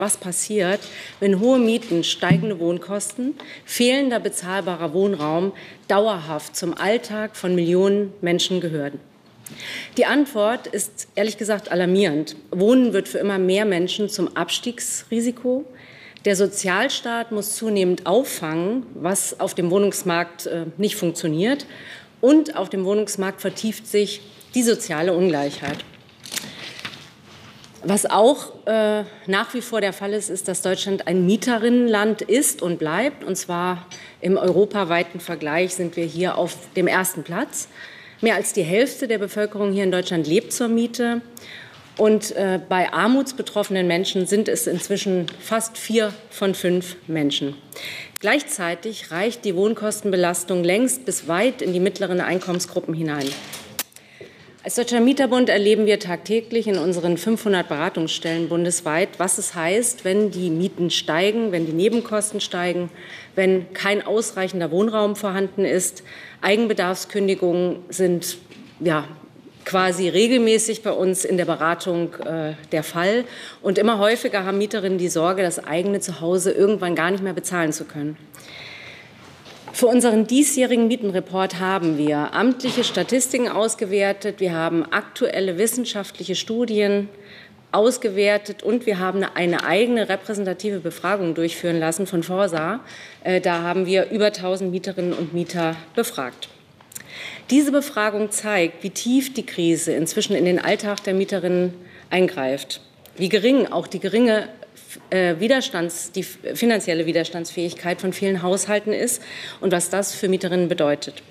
Was passiert, wenn hohe Mieten, steigende Wohnkosten, fehlender bezahlbarer Wohnraum dauerhaft zum Alltag von Millionen Menschen gehören? Die Antwort ist ehrlich gesagt alarmierend. Wohnen wird für immer mehr Menschen zum Abstiegsrisiko. Der Sozialstaat muss zunehmend auffangen, was auf dem Wohnungsmarkt nicht funktioniert. Und auf dem Wohnungsmarkt vertieft sich die soziale Ungleichheit. Was auch nach wie vor der Fall ist, ist, dass Deutschland ein Mieterinnenland ist und bleibt. Und zwar im europaweiten Vergleich sind wir hier auf dem ersten Platz. Mehr als die Hälfte der Bevölkerung hier in Deutschland lebt zur Miete. Und bei armutsbetroffenen Menschen sind es inzwischen fast 4 von 5 Menschen. Gleichzeitig reicht die Wohnkostenbelastung längst bis weit in die mittleren Einkommensgruppen hinein. Als Deutscher Mieterbund erleben wir tagtäglich in unseren 500 Beratungsstellen bundesweit, was es heißt, wenn die Mieten steigen, wenn die Nebenkosten steigen, wenn kein ausreichender Wohnraum vorhanden ist. Eigenbedarfskündigungen sind quasi regelmäßig bei uns in der Beratung der Fall. Und immer häufiger haben Mieterinnen die Sorge, das eigene Zuhause irgendwann gar nicht mehr bezahlen zu können. Für unseren diesjährigen Mietenreport haben wir amtliche Statistiken ausgewertet, wir haben aktuelle wissenschaftliche Studien ausgewertet und wir haben eine eigene repräsentative Befragung durchführen lassen von Forsa. Da haben wir über 1.000 Mieterinnen und Mieter befragt. Diese Befragung zeigt, wie tief die Krise inzwischen in den Alltag der Mieterinnen eingreift, wie gering auch die finanzielle Widerstandsfähigkeit von vielen Haushalten ist und was das für Mieterinnen bedeutet.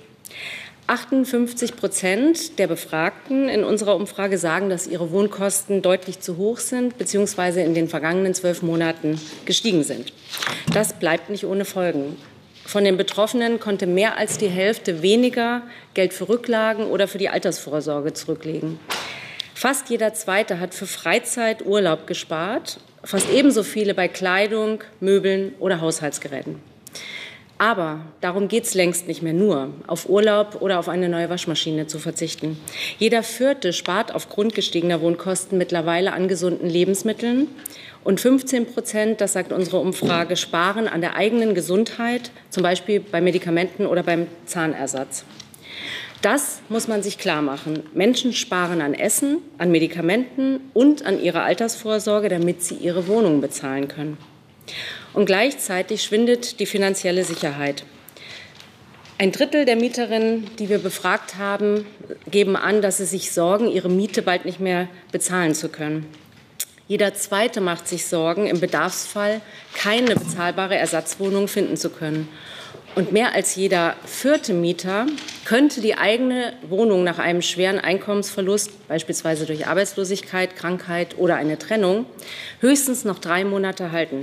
58% der Befragten in unserer Umfrage sagen, dass ihre Wohnkosten deutlich zu hoch sind bzw. in den vergangenen 12 Monaten gestiegen sind. Das bleibt nicht ohne Folgen. Von den Betroffenen konnte mehr als die Hälfte weniger Geld für Rücklagen oder für die Altersvorsorge zurücklegen. Fast jeder Zweite hat für Freizeit, Urlaub gespart, fast ebenso viele bei Kleidung, Möbeln oder Haushaltsgeräten. Aber darum geht es längst nicht mehr nur, auf Urlaub oder auf eine neue Waschmaschine zu verzichten. Jeder Vierte spart aufgrund gestiegener Wohnkosten mittlerweile an gesunden Lebensmitteln. Und 15%, das sagt unsere Umfrage, sparen an der eigenen Gesundheit, zum Beispiel bei Medikamenten oder beim Zahnersatz. Das muss man sich klar machen. Menschen sparen an Essen, an Medikamenten und an ihrer Altersvorsorge, damit sie ihre Wohnung bezahlen können. Und gleichzeitig schwindet die finanzielle Sicherheit. Ein Drittel der Mieterinnen, die wir befragt haben, geben an, dass sie sich sorgen, ihre Miete bald nicht mehr bezahlen zu können. Jeder Zweite macht sich Sorgen, im Bedarfsfall keine bezahlbare Ersatzwohnung finden zu können. Und mehr als jeder vierte Mieter könnte die eigene Wohnung nach einem schweren Einkommensverlust, beispielsweise durch Arbeitslosigkeit, Krankheit oder eine Trennung, höchstens noch 3 Monate halten.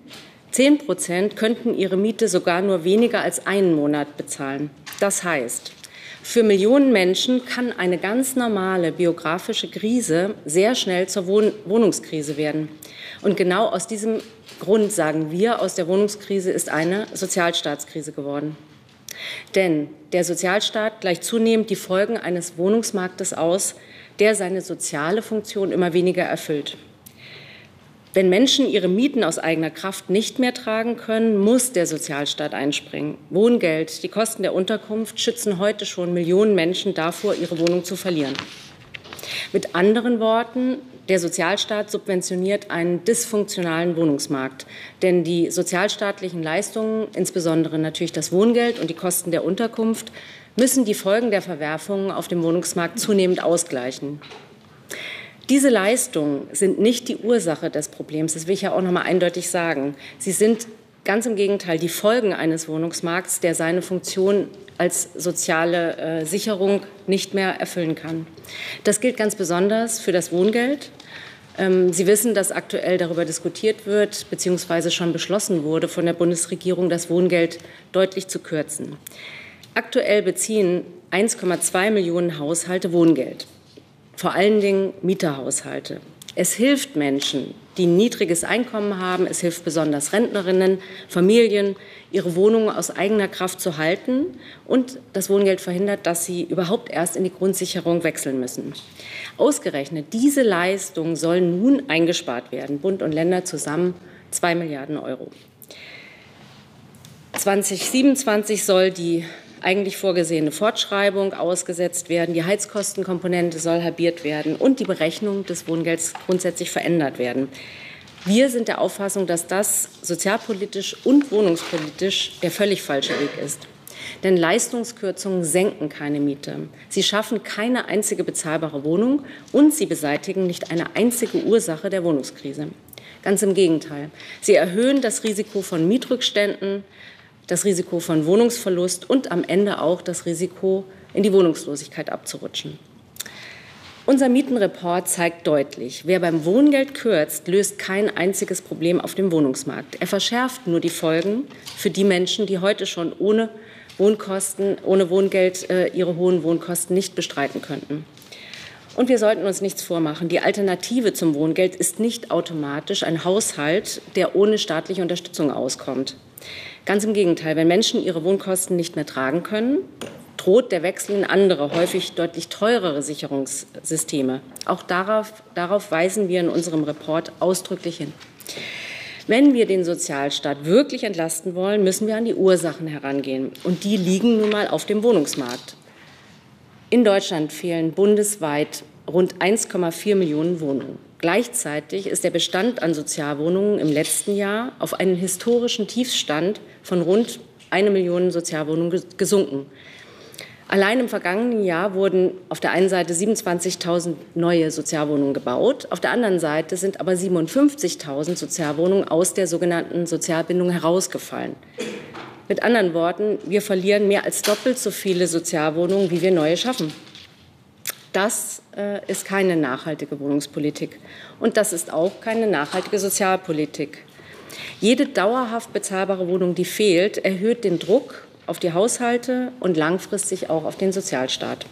10% könnten ihre Miete sogar nur weniger als einen Monat bezahlen. Das heißt, für Millionen Menschen kann eine ganz normale biografische Krise sehr schnell zur Wohnungskrise werden. Und genau aus diesem Grund sagen wir, aus der Wohnungskrise ist eine Sozialstaatskrise geworden. Denn der Sozialstaat gleicht zunehmend die Folgen eines Wohnungsmarktes aus, der seine soziale Funktion immer weniger erfüllt. Wenn Menschen ihre Mieten aus eigener Kraft nicht mehr tragen können, muss der Sozialstaat einspringen. Wohngeld, die Kosten der Unterkunft schützen heute schon Millionen Menschen davor, ihre Wohnung zu verlieren. Mit anderen Worten, der Sozialstaat subventioniert einen dysfunktionalen Wohnungsmarkt. Denn die sozialstaatlichen Leistungen, insbesondere natürlich das Wohngeld und die Kosten der Unterkunft, müssen die Folgen der Verwerfungen auf dem Wohnungsmarkt zunehmend ausgleichen. Diese Leistungen sind nicht die Ursache des Problems, das will ich ja auch noch mal eindeutig sagen. Sie sind ganz im Gegenteil die Folgen eines Wohnungsmarkts, der seine Funktion als soziale Sicherung nicht mehr erfüllen kann. Das gilt ganz besonders für das Wohngeld. Sie wissen, dass aktuell darüber diskutiert wird, beziehungsweise schon beschlossen wurde von der Bundesregierung, das Wohngeld deutlich zu kürzen. Aktuell beziehen 1,2 Millionen Haushalte Wohngeld. Vor allen Dingen Mieterhaushalte. Es hilft Menschen, die ein niedriges Einkommen haben. Es hilft besonders Rentnerinnen, Familien, ihre Wohnungen aus eigener Kraft zu halten. Und das Wohngeld verhindert, dass sie überhaupt erst in die Grundsicherung wechseln müssen. Ausgerechnet diese Leistung soll nun eingespart werden. Bund und Länder zusammen 2 Milliarden Euro. 2027 soll die eigentlich vorgesehene Fortschreibung ausgesetzt werden, die Heizkostenkomponente soll halbiert werden und die Berechnung des Wohngelds grundsätzlich verändert werden. Wir sind der Auffassung, dass das sozialpolitisch und wohnungspolitisch der völlig falsche Weg ist. Denn Leistungskürzungen senken keine Miete. Sie schaffen keine einzige bezahlbare Wohnung und sie beseitigen nicht eine einzige Ursache der Wohnungskrise. Ganz im Gegenteil. Sie erhöhen das Risiko von Mietrückständen, das Risiko von Wohnungsverlust und am Ende auch das Risiko, in die Wohnungslosigkeit abzurutschen. Unser Mietenreport zeigt deutlich, wer beim Wohngeld kürzt, löst kein einziges Problem auf dem Wohnungsmarkt. Er verschärft nur die Folgen für die Menschen, die heute schon ohne Wohngeld ihre hohen Wohnkosten nicht bestreiten könnten. Und wir sollten uns nichts vormachen. Die Alternative zum Wohngeld ist nicht automatisch ein Haushalt, der ohne staatliche Unterstützung auskommt. Ganz im Gegenteil, wenn Menschen ihre Wohnkosten nicht mehr tragen können, droht der Wechsel in andere, häufig deutlich teurere Sicherungssysteme. Auch darauf weisen wir in unserem Report ausdrücklich hin. Wenn wir den Sozialstaat wirklich entlasten wollen, müssen wir an die Ursachen herangehen. Und die liegen nun mal auf dem Wohnungsmarkt. In Deutschland fehlen bundesweit rund 1,4 Millionen Wohnungen. Gleichzeitig ist der Bestand an Sozialwohnungen im letzten Jahr auf einen historischen Tiefstand von rund 1 Million Sozialwohnungen gesunken. Allein im vergangenen Jahr wurden auf der einen Seite 27.000 neue Sozialwohnungen gebaut, auf der anderen Seite sind aber 57.000 Sozialwohnungen aus der sogenannten Sozialbindung herausgefallen. Mit anderen Worten, wir verlieren mehr als doppelt so viele Sozialwohnungen, wie wir neue schaffen. Das ist keine nachhaltige Wohnungspolitik. Und das ist auch keine nachhaltige Sozialpolitik. Jede dauerhaft bezahlbare Wohnung, die fehlt, erhöht den Druck auf die Haushalte und langfristig auch auf den Sozialstaat.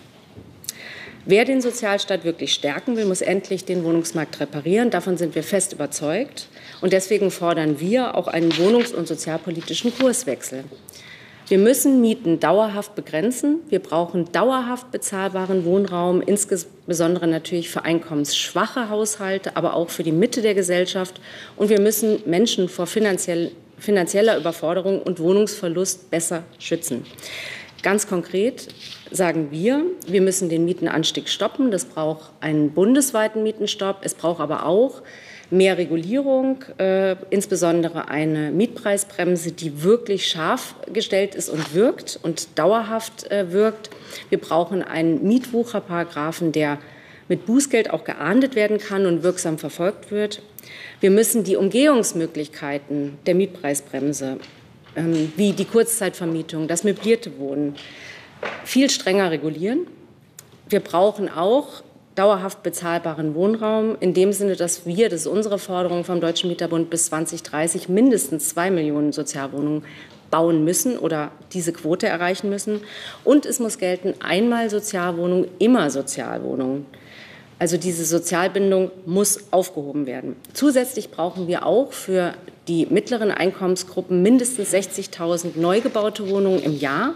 Wer den Sozialstaat wirklich stärken will, muss endlich den Wohnungsmarkt reparieren. Davon sind wir fest überzeugt. Und deswegen fordern wir auch einen wohnungs- und sozialpolitischen Kurswechsel. Wir müssen Mieten dauerhaft begrenzen. Wir brauchen dauerhaft bezahlbaren Wohnraum, insbesondere natürlich für einkommensschwache Haushalte, aber auch für die Mitte der Gesellschaft. Und wir müssen Menschen vor finanzieller Überforderung und Wohnungsverlust besser schützen. Ganz konkret sagen wir, wir müssen den Mietenanstieg stoppen. Das braucht einen bundesweiten Mietenstopp. Es braucht aber auch mehr Regulierung, insbesondere eine Mietpreisbremse, die wirklich scharf gestellt ist und wirkt und dauerhaft wirkt. Wir brauchen einen Mietwucherparagraphen, der mit Bußgeld auch geahndet werden kann und wirksam verfolgt wird. Wir müssen die Umgehungsmöglichkeiten der Mietpreisbremse, wie die Kurzzeitvermietung, das möblierte Wohnen, viel strenger regulieren. Wir brauchen auch dauerhaft bezahlbaren Wohnraum, in dem Sinne, dass wir, das ist unsere Forderung vom Deutschen Mieterbund, bis 2030 mindestens 2 Millionen Sozialwohnungen bauen müssen oder diese Quote erreichen müssen. Und es muss gelten, einmal Sozialwohnung, immer Sozialwohnung. Also diese Sozialbindung muss aufgehoben werden. Zusätzlich brauchen wir auch für die mittleren Einkommensgruppen mindestens 60.000 neu gebaute Wohnungen im Jahr.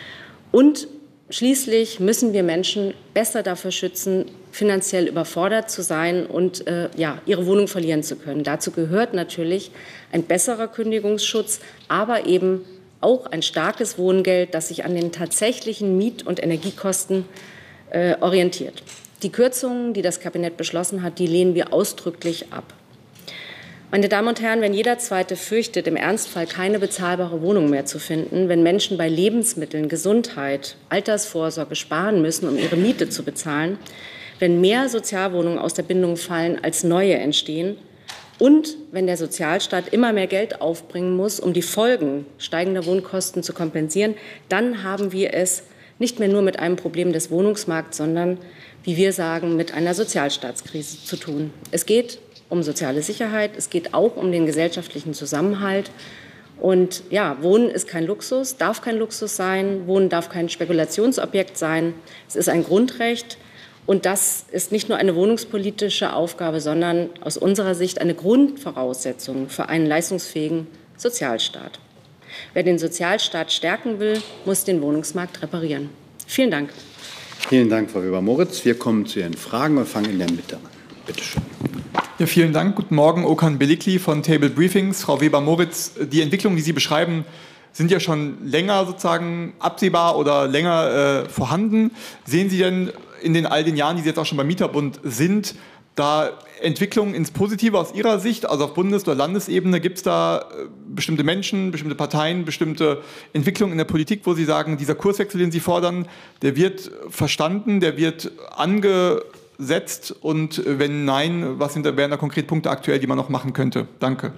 Und schließlich müssen wir Menschen besser dafür schützen, finanziell überfordert zu sein und ihre Wohnung verlieren zu können. Dazu gehört natürlich ein besserer Kündigungsschutz, aber eben auch ein starkes Wohngeld, das sich an den tatsächlichen Miet- und Energiekosten orientiert. Die Kürzungen, die das Kabinett beschlossen hat, die lehnen wir ausdrücklich ab. Meine Damen und Herren, wenn jeder Zweite fürchtet, im Ernstfall keine bezahlbare Wohnung mehr zu finden, wenn Menschen bei Lebensmitteln, Gesundheit, Altersvorsorge sparen müssen, um ihre Miete zu bezahlen, wenn mehr Sozialwohnungen aus der Bindung fallen, als neue entstehen und wenn der Sozialstaat immer mehr Geld aufbringen muss, um die Folgen steigender Wohnkosten zu kompensieren, dann haben wir es nicht mehr nur mit einem Problem des Wohnungsmarkts, sondern, wie wir sagen, mit einer Sozialstaatskrise zu tun. Es geht um soziale Sicherheit, es geht auch um den gesellschaftlichen Zusammenhalt. Und ja, Wohnen ist kein Luxus, darf kein Luxus sein, Wohnen darf kein Spekulationsobjekt sein. Es ist ein Grundrecht Und das ist nicht nur eine wohnungspolitische Aufgabe, sondern aus unserer Sicht eine Grundvoraussetzung für einen leistungsfähigen Sozialstaat. Wer den Sozialstaat stärken will, muss den Wohnungsmarkt reparieren. Vielen Dank. Vielen Dank, Frau Weber-Moritz. Wir kommen zu Ihren Fragen und fangen in der Mitte an. Bitte schön. Ja, vielen Dank. Guten Morgen, Okan Belikli von Table Briefings. Frau Weber-Moritz, die Entwicklungen, die Sie beschreiben, sind ja schon länger sozusagen absehbar oder länger vorhanden. Sehen Sie denn in all den Jahren, die Sie jetzt auch schon beim Mieterbund sind, da Entwicklungen ins Positive aus Ihrer Sicht, also auf Bundes- oder Landesebene, gibt es da bestimmte Menschen, bestimmte Parteien, bestimmte Entwicklungen in der Politik, wo Sie sagen, dieser Kurswechsel, den Sie fordern, der wird verstanden, der wird angesetzt und wenn nein, wären da konkret Punkte aktuell, die man noch machen könnte? Danke.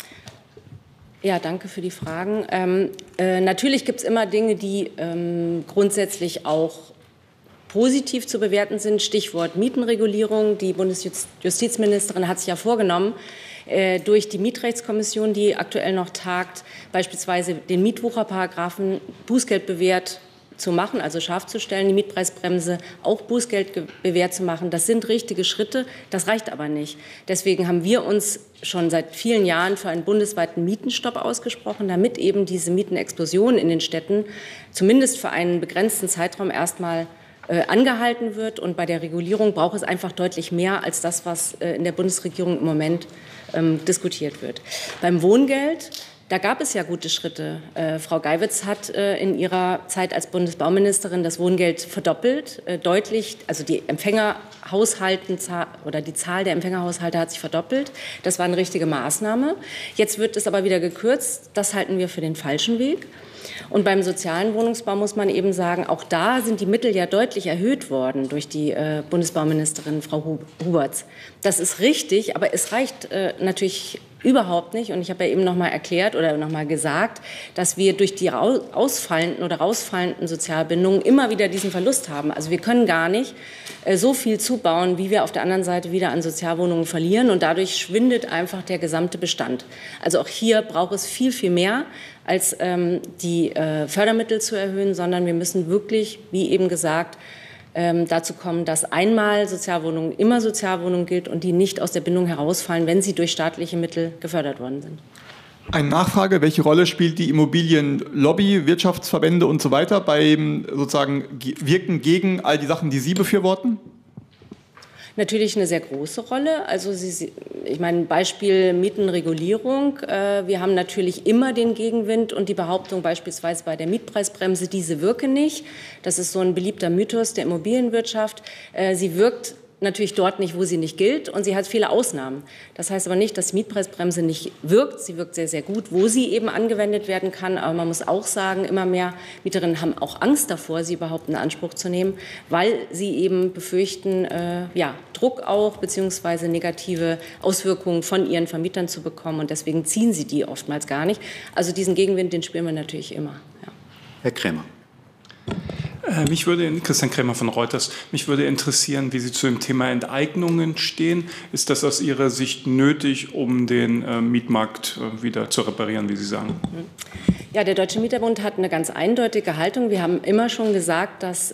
Ja, danke für die Fragen. Natürlich gibt es immer Dinge, die grundsätzlich auch positiv zu bewerten sind. Stichwort Mietenregulierung. Die Bundesjustizministerin hat sich ja vorgenommen, durch die Mietrechtskommission, die aktuell noch tagt, beispielsweise den Mietwucherparagraphen bußgeldbewehrt zu machen, also scharf zu stellen, die Mietpreisbremse auch bußgeldbewehrt zu machen. Das sind richtige Schritte, das reicht aber nicht. Deswegen haben wir uns schon seit vielen Jahren für einen bundesweiten Mietenstopp ausgesprochen, damit eben diese Mietenexplosion in den Städten zumindest für einen begrenzten Zeitraum erstmal angehalten wird. Und bei der Regulierung braucht es einfach deutlich mehr als das, was in der Bundesregierung im Moment diskutiert wird. Beim Wohngeld, da gab es ja gute Schritte. Frau Geiwitz hat in ihrer Zeit als Bundesbauministerin das Wohngeld verdoppelt, deutlich, also die Empfängerhaushaltenzahl oder die Zahl der Empfängerhaushalte hat sich verdoppelt. Das war eine richtige Maßnahme. Jetzt wird es aber wieder gekürzt. Das halten wir für den falschen Weg. Und beim sozialen Wohnungsbau muss man eben sagen, auch da sind die Mittel ja deutlich erhöht worden durch die Bundesbauministerin Frau Huberts. Das ist richtig, aber es reicht natürlich überhaupt nicht. Und ich habe ja eben noch mal erklärt oder noch mal gesagt, dass wir durch die ausfallenden oder rausfallenden Sozialbindungen immer wieder diesen Verlust haben. Also wir können gar nicht so viel zubauen, wie wir auf der anderen Seite wieder an Sozialwohnungen verlieren. Und dadurch schwindet einfach der gesamte Bestand. Also auch hier braucht es viel, viel mehr als die Fördermittel zu erhöhen, sondern wir müssen wirklich, wie eben gesagt, dazu kommen, dass einmal Sozialwohnungen immer Sozialwohnungen gilt und die nicht aus der Bindung herausfallen, wenn sie durch staatliche Mittel gefördert worden sind. Eine Nachfrage, welche Rolle spielt die Immobilienlobby, Wirtschaftsverbände und so weiter beim sozusagen Wirken gegen all die Sachen, die Sie befürworten? Natürlich eine sehr große Rolle. Also ich meine, Beispiel Mietenregulierung. Wir haben natürlich immer den Gegenwind und die Behauptung beispielsweise bei der Mietpreisbremse, diese wirke nicht. Das ist so ein beliebter Mythos der Immobilienwirtschaft. Sie wirkt natürlich dort nicht, wo sie nicht gilt, und sie hat viele Ausnahmen. Das heißt aber nicht, dass die Mietpreisbremse nicht wirkt. Sie wirkt sehr, sehr gut, wo sie eben angewendet werden kann. Aber man muss auch sagen, immer mehr Mieterinnen haben auch Angst davor, sie überhaupt in Anspruch zu nehmen, weil sie eben befürchten, Druck auch beziehungsweise negative Auswirkungen von ihren Vermietern zu bekommen. Und deswegen ziehen sie die oftmals gar nicht. Also diesen Gegenwind, den spüren wir natürlich immer. Ja. Herr Krämer. Christian Krämer von Reuters, mich würde interessieren, wie Sie zu dem Thema Enteignungen stehen. Ist das aus Ihrer Sicht nötig, um den Mietmarkt wieder zu reparieren, wie Sie sagen? Ja, der Deutsche Mieterbund hat eine ganz eindeutige Haltung. Wir haben immer schon gesagt, dass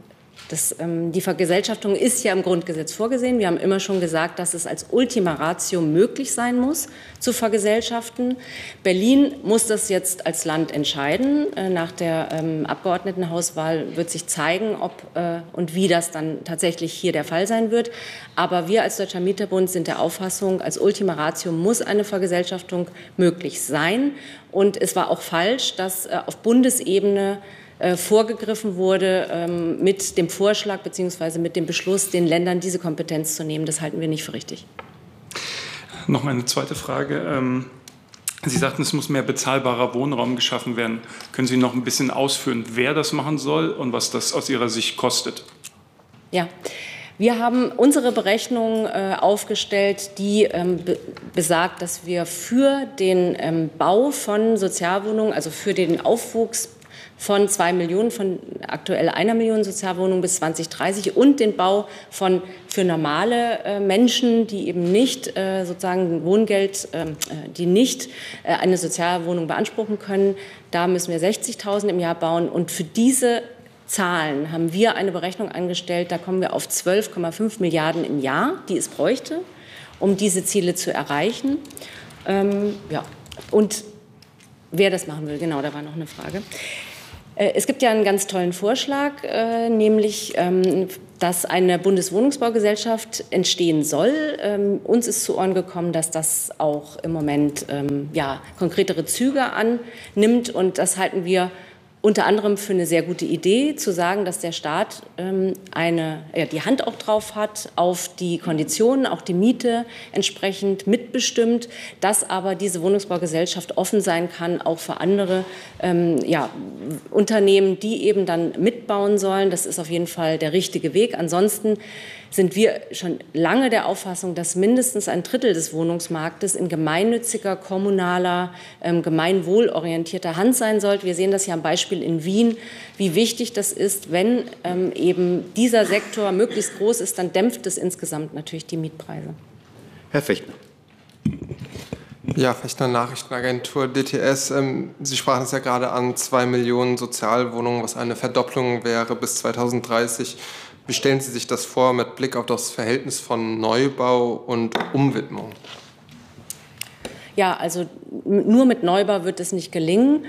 die Vergesellschaftung ist ja im Grundgesetz vorgesehen. Wir haben immer schon gesagt, dass es als Ultima Ratio möglich sein muss, zu vergesellschaften. Berlin muss das jetzt als Land entscheiden. Nach der Abgeordnetenhauswahl wird sich zeigen, ob und wie das dann tatsächlich hier der Fall sein wird. Aber wir als Deutscher Mieterbund sind der Auffassung, als Ultima Ratio muss eine Vergesellschaftung möglich sein. Und es war auch falsch, dass auf Bundesebene vorgegriffen wurde mit dem Vorschlag bzw. mit dem Beschluss, den Ländern diese Kompetenz zu nehmen. Das halten wir nicht für richtig. Noch eine zweite Frage. Sie sagten, es muss mehr bezahlbarer Wohnraum geschaffen werden. Können Sie noch ein bisschen ausführen, wer das machen soll und was das aus Ihrer Sicht kostet? Ja. Wir haben unsere Berechnung aufgestellt, die besagt, dass wir für den Bau von Sozialwohnungen, also für den Aufwuchs von 2 Millionen, von aktuell 1 Million Sozialwohnungen bis 2030 und den Bau von für normale Menschen, die eben nicht sozusagen Wohngeld, die nicht eine Sozialwohnung beanspruchen können, da müssen wir 60.000 im Jahr bauen. Und für diese Zahlen haben wir eine Berechnung angestellt, da kommen wir auf 12,5 Milliarden im Jahr, die es bräuchte, um diese Ziele zu erreichen. Und wer das machen will, genau, da war noch eine Frage. Es gibt ja einen ganz tollen Vorschlag, nämlich, dass eine Bundeswohnungsbaugesellschaft entstehen soll. Uns ist zu Ohren gekommen, dass das auch im Moment konkretere Züge annimmt. Und das halten wir unter anderem für eine sehr gute Idee, zu sagen, dass der Staat die Hand auch drauf hat, auf die Konditionen, auch die Miete entsprechend mitbestimmt, dass aber diese Wohnungsbaugesellschaft offen sein kann, auch für andere Unternehmen, die eben dann mitbauen sollen. Das ist auf jeden Fall der richtige Weg. Ansonsten sind wir schon lange der Auffassung, dass mindestens ein Drittel des Wohnungsmarktes in gemeinnütziger, kommunaler, gemeinwohlorientierter Hand sein sollte. Wir sehen das ja am Beispiel in Wien, wie wichtig das ist. Wenn eben dieser Sektor möglichst groß ist, dann dämpft es insgesamt natürlich die Mietpreise. Herr Fechtner. Ja, Fechtner Nachrichtenagentur DTS. Sie sprachen es ja gerade an, 2 Millionen Sozialwohnungen, was eine Verdopplung wäre bis 2030. Wie stellen Sie sich das vor mit Blick auf das Verhältnis von Neubau und Umwidmung? Ja, also nur mit Neubau wird es nicht gelingen.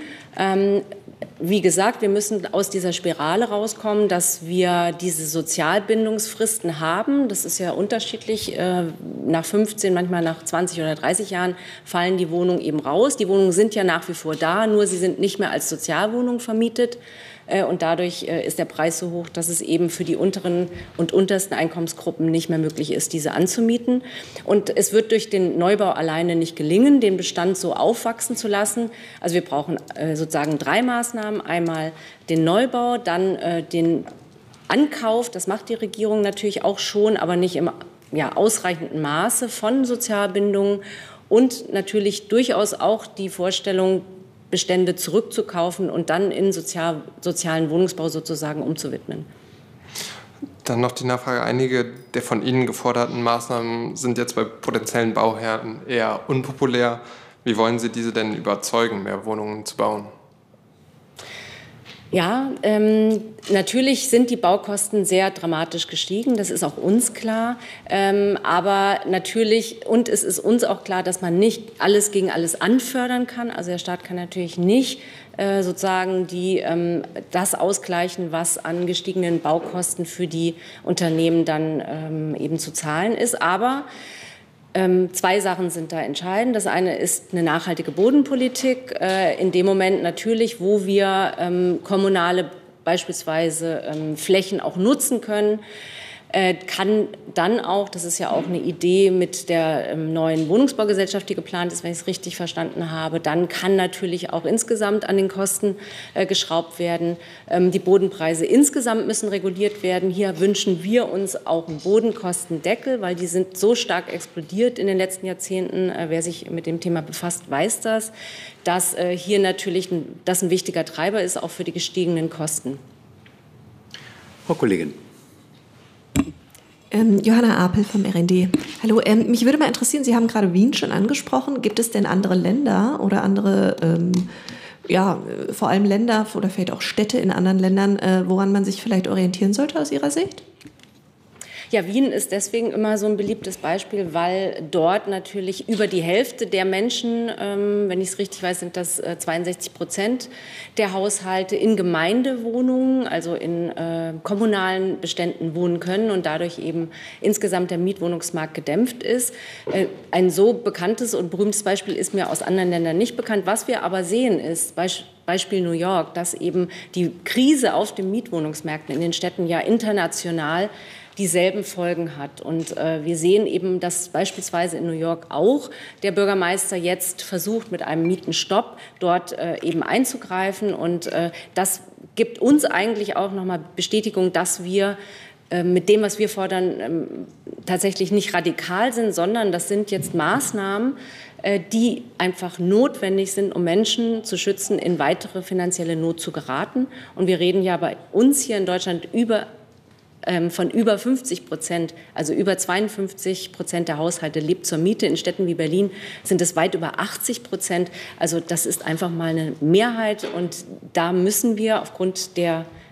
Wie gesagt, wir müssen aus dieser Spirale rauskommen, dass wir diese Sozialbindungsfristen haben. Das ist ja unterschiedlich. Nach 15, manchmal nach 20 oder 30 Jahren fallen die Wohnungen eben raus. Die Wohnungen sind ja nach wie vor da, nur sie sind nicht mehr als Sozialwohnung vermietet. Und dadurch ist der Preis so hoch, dass es eben für die unteren und untersten Einkommensgruppen nicht mehr möglich ist, diese anzumieten. Und es wird durch den Neubau alleine nicht gelingen, den Bestand so aufwachsen zu lassen. Also wir brauchen sozusagen 3 Maßnahmen. Einmal den Neubau, dann den Ankauf, das macht die Regierung natürlich auch schon, aber nicht im ausreichenden Maße von Sozialbindungen und natürlich durchaus auch die Vorstellung, Bestände zurückzukaufen und dann in sozialen Wohnungsbau sozusagen umzuwidmen. Dann noch die Nachfrage. Einige der von Ihnen geforderten Maßnahmen sind jetzt bei potenziellen Bauherren eher unpopulär. Wie wollen Sie diese denn überzeugen, mehr Wohnungen zu bauen? Ja, natürlich sind die Baukosten sehr dramatisch gestiegen, das ist auch uns klar. Aber natürlich, und es ist uns auch klar, dass man nicht alles gegen alles anfördern kann. Also der Staat kann natürlich nicht sozusagen das ausgleichen, was an gestiegenen Baukosten für die Unternehmen dann eben zu zahlen ist. Aber 2 Sachen sind da entscheidend. Das eine ist eine nachhaltige Bodenpolitik. In dem Moment natürlich, wo wir kommunale beispielsweise Flächen auch nutzen können, kann dann auch, das ist ja auch eine Idee mit der neuen Wohnungsbaugesellschaft, die geplant ist, wenn ich es richtig verstanden habe, dann kann natürlich auch insgesamt an den Kosten geschraubt werden. Die Bodenpreise insgesamt müssen reguliert werden. Hier wünschen wir uns auch einen Bodenkostendeckel, weil die sind so stark explodiert in den letzten Jahrzehnten. Wer sich mit dem Thema befasst, weiß das, dass hier natürlich das ein wichtiger Treiber ist, auch für die gestiegenen Kosten. Frau Kollegin. Johanna Apel vom RND. Hallo, mich würde mal interessieren, Sie haben gerade Wien schon angesprochen. Gibt es denn andere Länder oder andere, vor allem Länder oder vielleicht auch Städte in anderen Ländern, woran man sich vielleicht orientieren sollte aus Ihrer Sicht? Ja, Wien ist deswegen immer so ein beliebtes Beispiel, weil dort natürlich über die Hälfte der Menschen, wenn ich es richtig weiß, sind das 62% der Haushalte in Gemeindewohnungen, also in kommunalen Beständen wohnen können und dadurch eben insgesamt der Mietwohnungsmarkt gedämpft ist. Ein so bekanntes und berühmtes Beispiel ist mir aus anderen Ländern nicht bekannt. Was wir aber sehen ist, Beispiel New York, dass eben die Krise auf den Mietwohnungsmärkten in den Städten ja international dieselben Folgen hat. Und wir sehen eben, dass beispielsweise in New York auch der Bürgermeister jetzt versucht, mit einem Mietenstopp dort eben einzugreifen. Und das gibt uns eigentlich auch nochmal Bestätigung, dass wir mit dem, was wir fordern, tatsächlich nicht radikal sind, sondern das sind jetzt Maßnahmen, die einfach notwendig sind, um Menschen zu schützen, in weitere finanzielle Not zu geraten. Und wir reden ja bei uns hier in Deutschland von über 50%, also über 52% der Haushalte lebt zur Miete. In Städten wie Berlin sind es weit über 80%. Also das ist einfach mal eine Mehrheit und da müssen wir aufgrund der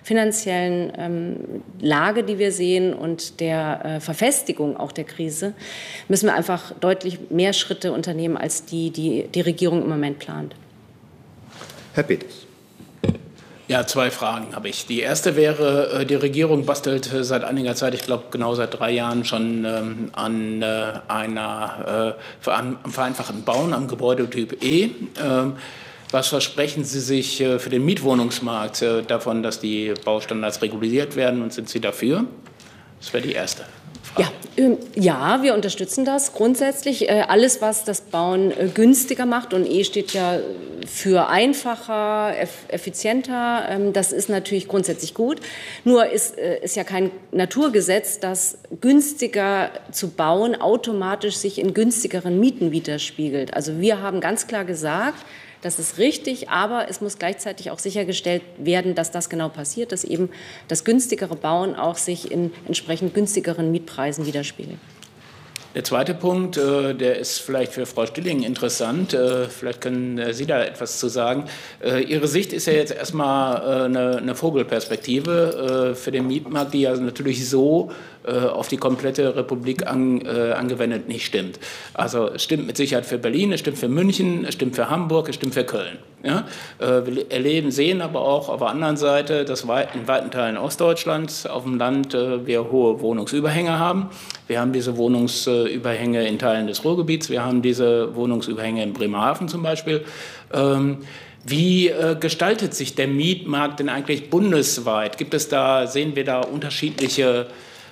finanziellen Lage, die wir sehen und der Verfestigung auch der Krise, müssen wir einfach deutlich mehr Schritte unternehmen, als die Regierung im Moment plant. Herr Peters. Ja, 2 Fragen habe ich. Die erste wäre, die Regierung bastelt seit einiger Zeit, ich glaube genau seit 3 Jahren schon an einem vereinfachten Bauen am Gebäudetyp E. Was versprechen Sie sich für den Mietwohnungsmarkt davon, dass die Baustandards reguliert werden, und sind Sie dafür? Das wäre die erste Frage. Ja, wir unterstützen das grundsätzlich. Alles, was das Bauen günstiger macht, und E steht ja für einfacher, effizienter, das ist natürlich grundsätzlich gut. Nur ist ja kein Naturgesetz, dass günstiger zu bauen automatisch sich in günstigeren Mieten widerspiegelt. Also wir haben ganz klar gesagt, das ist richtig, aber es muss gleichzeitig auch sichergestellt werden, dass das genau passiert, dass eben das günstigere Bauen auch sich in entsprechend günstigeren Mietpreisen widerspiegelt. Der zweite Punkt, der ist vielleicht für Frau Stilling interessant. Vielleicht können Sie da etwas zu sagen. Ihre Sicht ist ja jetzt erstmal eine Vogelperspektive für den Mietmarkt, die ja natürlich so auf die komplette Republik angewendet nicht stimmt. Also es stimmt mit Sicherheit für Berlin, es stimmt für München, es stimmt für Hamburg, es stimmt für Köln. Ja? Wir sehen aber auch auf der anderen Seite, dass in weiten Teilen Ostdeutschlands auf dem Land wir hohe Wohnungsüberhänge haben. Wir haben diese Wohnungsüberhänge in Teilen des Ruhrgebiets, wir haben diese Wohnungsüberhänge in Bremerhaven zum Beispiel. Wie gestaltet sich der Mietmarkt denn eigentlich bundesweit? Sehen wir da unterschiedliche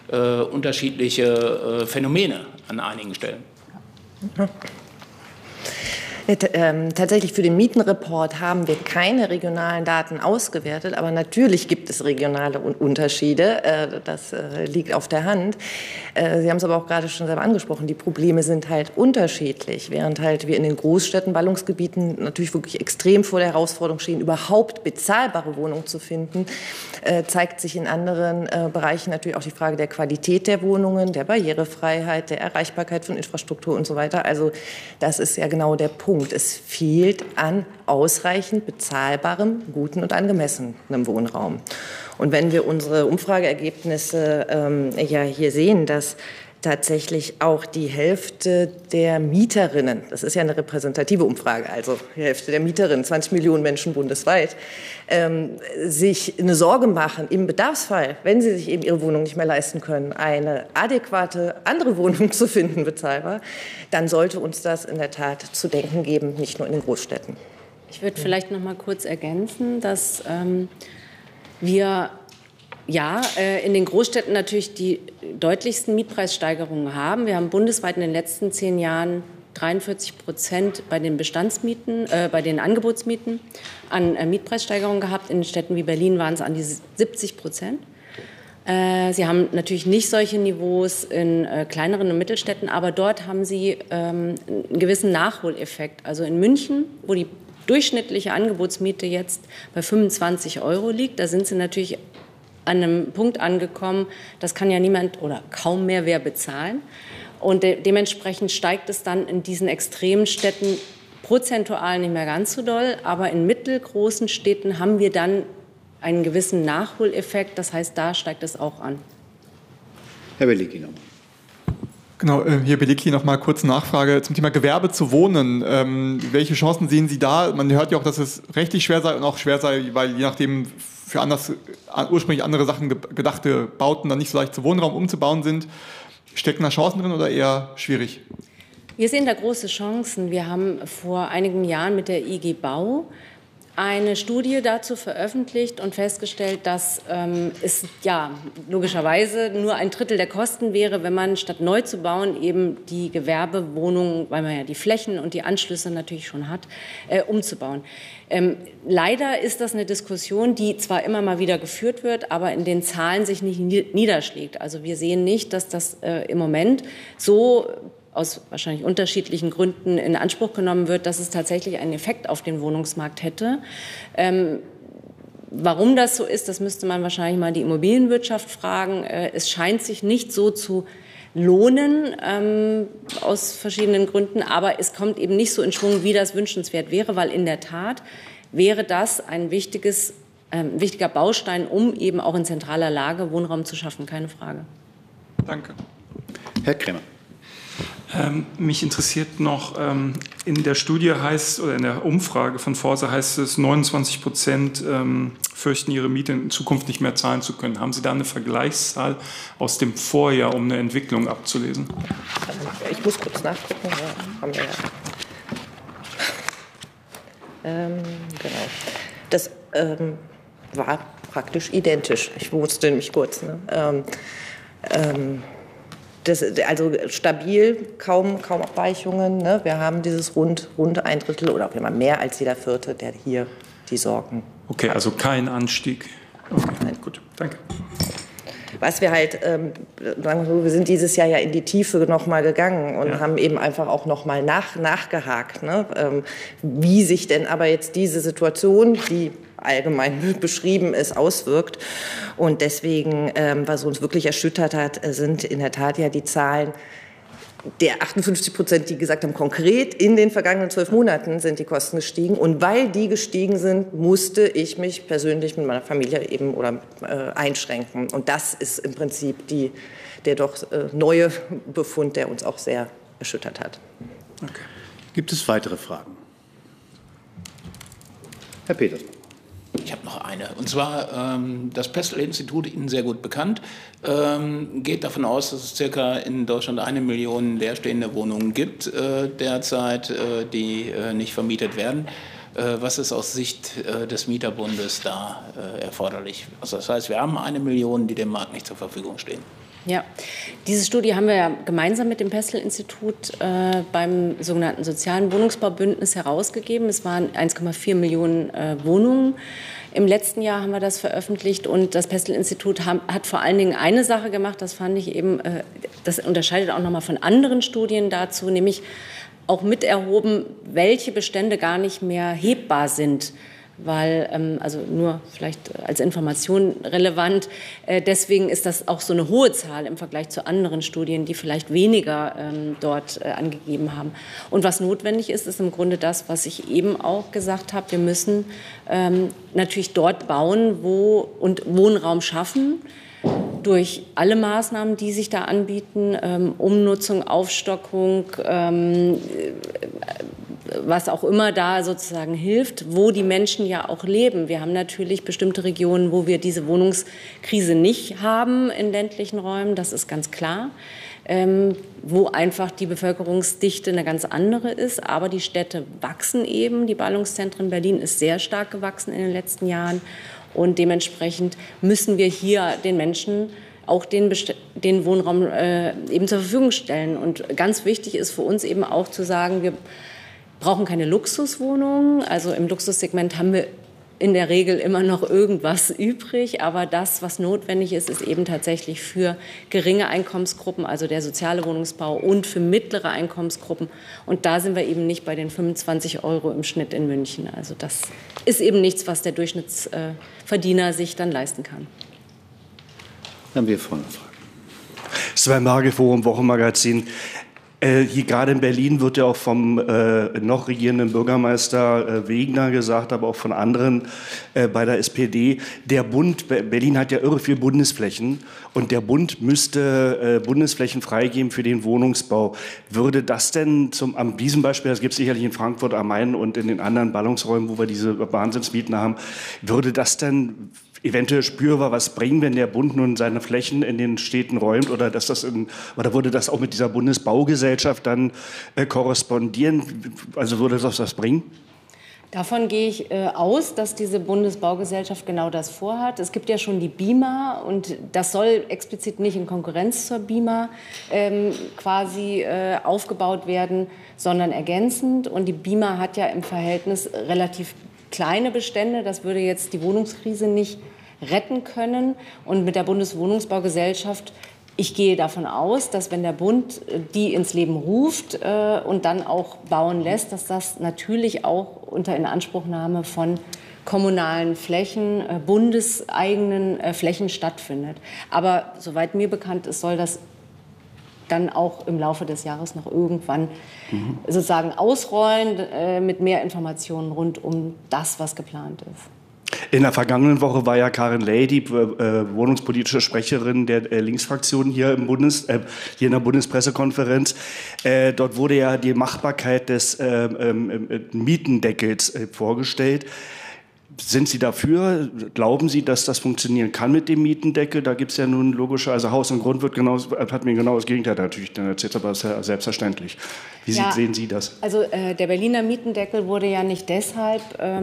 Phänomene an einigen Stellen? Tatsächlich für den Mietenreport haben wir keine regionalen Daten ausgewertet, aber natürlich gibt es regionale Unterschiede. Das liegt auf der Hand. Sie haben es aber auch gerade schon selber angesprochen, die Probleme sind halt unterschiedlich. Während halt wir in den Großstädten, Ballungsgebieten natürlich wirklich extrem vor der Herausforderung stehen, überhaupt bezahlbare Wohnungen zu finden, zeigt sich in anderen Bereichen natürlich auch die Frage der Qualität der Wohnungen, der Barrierefreiheit, der Erreichbarkeit von Infrastruktur und so weiter. Also das ist ja genau der Punkt. Es fehlt an ausreichend bezahlbarem, guten und angemessenem Wohnraum. Und wenn wir unsere Umfrageergebnisse hier sehen, dass tatsächlich auch die Hälfte der Mieterinnen, das ist ja eine repräsentative Umfrage, also die Hälfte der Mieterinnen, 20 Millionen Menschen bundesweit, sich eine Sorge machen, im Bedarfsfall, wenn sie sich eben ihre Wohnung nicht mehr leisten können, eine adäquate andere Wohnung zu finden, bezahlbar, dann sollte uns das in der Tat zu denken geben, nicht nur in den Großstädten. Ich würde vielleicht noch mal kurz ergänzen, dass wir in den Großstädten natürlich die deutlichsten Mietpreissteigerungen haben. Wir haben bundesweit in den letzten 10 Jahren 43% bei den Bestandsmieten, bei den Angebotsmieten an Mietpreissteigerungen gehabt. In den Städten wie Berlin waren es an die 70%. Sie haben natürlich nicht solche Niveaus in kleineren und Mittelstädten, aber dort haben sie einen gewissen Nachholeffekt. Also in München, wo die durchschnittliche Angebotsmiete jetzt bei 25 € liegt, da sind sie natürlich an einem Punkt angekommen, das kann ja niemand oder kaum mehr wer bezahlen. Und dementsprechend steigt es dann in diesen extremen Städten prozentual nicht mehr ganz so doll. Aber in mittelgroßen Städten haben wir dann einen gewissen Nachholeffekt. Das heißt, da steigt es auch an. Herr Belicki nochmal. Genau, hier Belicki noch mal kurz Nachfrage zum Thema Gewerbe zu wohnen. Welche Chancen sehen Sie da? Man hört ja auch, dass es rechtlich schwer sei und auch schwer sei, weil je nachdem für ursprünglich andere Sachen gedachte Bauten dann nicht so leicht zu Wohnraum umzubauen sind. Stecken da Chancen drin oder eher schwierig? Wir sehen da große Chancen. Wir haben vor einigen Jahren mit der IG Bau eine Studie dazu veröffentlicht und festgestellt, dass es ja logischerweise nur ein Drittel der Kosten wäre, wenn man statt neu zu bauen eben die Gewerbewohnungen, weil man ja die Flächen und die Anschlüsse natürlich schon hat, umzubauen. Leider ist das eine Diskussion, die zwar immer mal wieder geführt wird, aber in den Zahlen sich nicht niederschlägt. Also wir sehen nicht, dass das im Moment so aus wahrscheinlich unterschiedlichen Gründen in Anspruch genommen wird, dass es tatsächlich einen Effekt auf den Wohnungsmarkt hätte. Warum das so ist, das müsste man wahrscheinlich mal die Immobilienwirtschaft fragen. Es scheint sich nicht so zu lohnen aus verschiedenen Gründen, aber es kommt eben nicht so in Schwung, wie das wünschenswert wäre, weil in der Tat wäre das ein wichtiges ein wichtiger Baustein, um eben auch in zentraler Lage Wohnraum zu schaffen, keine Frage. Danke. Herr Krämer. Mich interessiert noch, in der Studie heißt, oder in der Umfrage von Forsa heißt es, 29% fürchten, ihre Miete in Zukunft nicht mehr zahlen zu können. Haben Sie da eine Vergleichszahl aus dem Vorjahr, um eine Entwicklung abzulesen? Ich muss kurz nachgucken. Ja, haben wir ja. Genau. Das war praktisch identisch. Ich wusste nämlich kurz. Ne? Also stabil, kaum Abweichungen. Ne? Wir haben dieses rund ein Drittel oder auch immer mehr als jeder Vierte, der hier die Sorgen. Okay, also kein Anstieg. Okay, gut, danke. Was wir halt, sagen wir so, wir sind dieses Jahr ja in die Tiefe nochmal gegangen und haben eben einfach auch nochmal nachgehakt, ne? Wie sich denn aber jetzt diese Situation, die allgemein beschrieben ist, auswirkt. Und deswegen, was uns wirklich erschüttert hat, sind in der Tat ja die Zahlen der 58%, die gesagt haben, konkret in den vergangenen 12 Monaten sind die Kosten gestiegen. Und weil die gestiegen sind, musste ich mich persönlich mit meiner Familie eben einschränken. Und das ist im Prinzip der doch neue Befund, der uns auch sehr erschüttert hat. Okay. Gibt es weitere Fragen? Herr Peters. Ich habe noch eine. Und zwar, das Pestel-Institut, Ihnen sehr gut bekannt, geht davon aus, dass es circa in Deutschland 1 Million leerstehende Wohnungen gibt derzeit, die nicht vermietet werden. Was ist aus Sicht des Mieterbundes da erforderlich? Also das heißt, wir haben 1 Million, die dem Markt nicht zur Verfügung stehen. Ja, diese Studie haben wir ja gemeinsam mit dem Pestel-Institut beim sogenannten Sozialen Wohnungsbaubündnis herausgegeben. Es waren 1,4 Millionen Wohnungen. Im letzten Jahr haben wir das veröffentlicht und das Pestel-Institut hat vor allen Dingen eine Sache gemacht, das fand ich eben, das unterscheidet auch nochmal von anderen Studien dazu, nämlich auch mit erhoben, welche Bestände gar nicht mehr hebbar sind. Weil, also nur vielleicht als Information relevant, deswegen ist das auch so eine hohe Zahl im Vergleich zu anderen Studien, die vielleicht weniger dort angegeben haben. Und was notwendig ist, ist im Grunde das, was ich eben auch gesagt habe. Wir müssen natürlich dort bauen und Wohnraum schaffen, durch alle Maßnahmen, die sich da anbieten, Umnutzung, Aufstockung, was auch immer da sozusagen hilft, wo die Menschen ja auch leben. Wir haben natürlich bestimmte Regionen, wo wir diese Wohnungskrise nicht haben in ländlichen Räumen, das ist ganz klar, wo einfach die Bevölkerungsdichte eine ganz andere ist. Aber die Städte wachsen eben, die Ballungszentren Berlin ist sehr stark gewachsen in den letzten Jahren. Und dementsprechend müssen wir hier den Menschen auch den Wohnraum eben zur Verfügung stellen. Und ganz wichtig ist für uns eben auch zu sagen, wir brauchen keine Luxuswohnungen. Also im Luxussegment haben wir in der Regel immer noch irgendwas übrig. Aber das, was notwendig ist, ist eben tatsächlich für geringe Einkommensgruppen, also der soziale Wohnungsbau und für mittlere Einkommensgruppen. Und da sind wir eben nicht bei den 25 € im Schnitt in München. Also das ist eben nichts, was der Durchschnittsverdiener sich dann leisten kann. Dann haben wir vorne Fragen. Sven Marge, Forum Wochenmagazin. Hier gerade in Berlin wird ja auch vom noch regierenden Bürgermeister Wegner gesagt, aber auch von anderen bei der SPD, der Bund, Berlin hat ja irre viel Bundesflächen und der Bund müsste Bundesflächen freigeben für den Wohnungsbau. Würde das denn an diesem Beispiel, das gibt es sicherlich in Frankfurt am Main und in den anderen Ballungsräumen, wo wir diese Wahnsinnsmieten haben, würde das denn eventuell spürbar was bringen, wenn der Bund nun seine Flächen in den Städten räumt oder oder würde das auch mit dieser Bundesbaugesellschaft dann korrespondieren? Also würde das was bringen? Davon gehe ich aus, dass diese Bundesbaugesellschaft genau das vorhat. Es gibt ja schon die BIMA und das soll explizit nicht in Konkurrenz zur BIMA quasi aufgebaut werden, sondern ergänzend. Und die BIMA hat ja im Verhältnis relativ kleine Bestände. Das würde jetzt die Wohnungskrise nicht retten können. Und mit der Bundeswohnungsbaugesellschaft, ich gehe davon aus, dass wenn der Bund die ins Leben ruft und dann auch bauen lässt, dass das natürlich auch unter Inanspruchnahme von kommunalen Flächen, bundeseigenen Flächen stattfindet. Aber soweit mir bekannt ist, soll das dann auch im Laufe des Jahres noch irgendwann sozusagen ausrollen mit mehr Informationen rund um das, was geplant ist. In der vergangenen Woche war ja Karin Ley, die wohnungspolitische Sprecherin der Linksfraktion hier in der Bundespressekonferenz. Dort wurde ja die Machbarkeit des Mietendeckels vorgestellt. Sind Sie dafür? Glauben Sie, dass das funktionieren kann mit dem Mietendeckel? Da gibt es ja nun logische, also Haus und Grund hat mir genau das Gegenteil natürlich dann erzählt, aber das ist ja selbstverständlich. Wie sehen Sie das? Also der Berliner Mietendeckel wurde ja nicht deshalb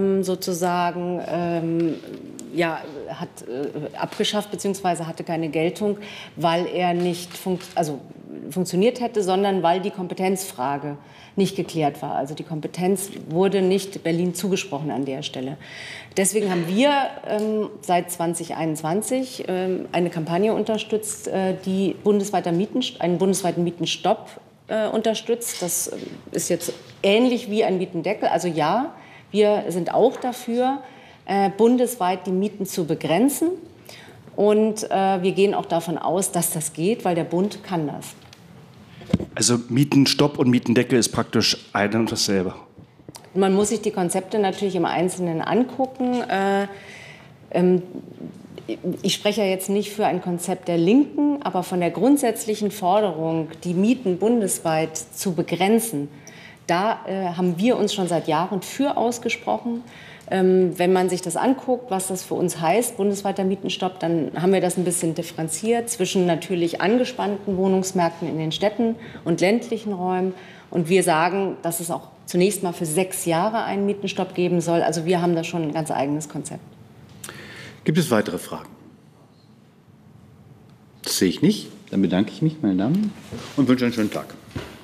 abgeschafft bzw. hatte keine Geltung, weil er nicht funktioniert hätte, sondern weil die Kompetenzfrage nicht geklärt war. Also die Kompetenz wurde nicht Berlin zugesprochen an der Stelle. Deswegen haben wir seit 2021 eine Kampagne unterstützt, die einen bundesweiten Mietenstopp unterstützt. Das ist jetzt ähnlich wie ein Mietendeckel. Also ja, wir sind auch dafür, bundesweit die Mieten zu begrenzen. Und wir gehen auch davon aus, dass das geht, weil der Bund kann das. Also Mietenstopp und Mietendeckel ist praktisch ein und dasselbe. Man muss sich die Konzepte natürlich im Einzelnen angucken. Ich spreche ja jetzt nicht für ein Konzept der Linken, aber von der grundsätzlichen Forderung, die Mieten bundesweit zu begrenzen, da haben wir uns schon seit Jahren für ausgesprochen. Wenn man sich das anguckt, was das für uns heißt, bundesweiter Mietenstopp, dann haben wir das ein bisschen differenziert zwischen natürlich angespannten Wohnungsmärkten in den Städten und ländlichen Räumen. Und wir sagen, dass es auch zunächst mal für 6 Jahre einen Mietenstopp geben soll. Also wir haben da schon ein ganz eigenes Konzept. Gibt es weitere Fragen? Das sehe ich nicht. Dann bedanke ich mich, meine Damen, und wünsche einen schönen Tag.